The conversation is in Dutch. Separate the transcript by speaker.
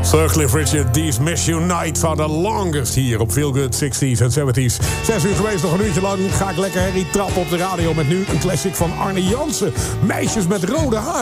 Speaker 1: Sir Cliff Richard, These Miss Unite for the longest hier op Feel Good 60s en 70s. 6 uur geweest, nog een uurtje lang ga ik lekker herrie trappen op de radio met nu een classic van Arne Jansen. Meisjes met rode haar.